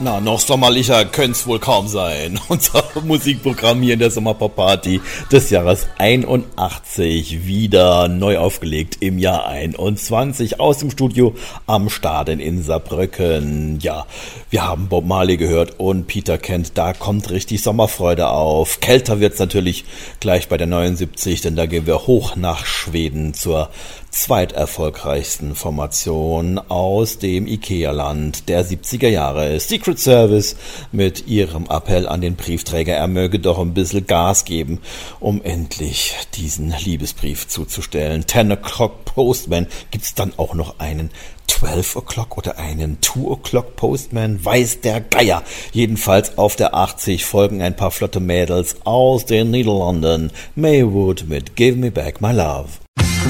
Na, noch sommerlicher könnte wohl kaum sein. Unser Musikprogramm hier in der Sommerpop-Party des Jahres 81 wieder neu aufgelegt im Jahr 21 aus dem Studio am Start in Saarbrücken. Ja, wir haben Bob Marley gehört und Peter Kent, da kommt richtig Sommerfreude auf. Kälter wird's natürlich gleich bei der 79, denn da gehen wir hoch nach Schweden zur zweiterfolgreichsten Formation aus dem Ikea-Land der 70er Jahre. Secret Service mit ihrem Appell an den Briefträger, er möge doch ein bisschen Gas geben, um endlich diesen Liebesbrief zuzustellen. 10 O'Clock Postman, gibt's dann auch noch einen 12 O'Clock oder einen 2 O'Clock Postman? Weiß der Geier. Jedenfalls auf der 80 folgen ein paar flotte Mädels aus den Niederlanden. Maywood mit Give Me Back My Love.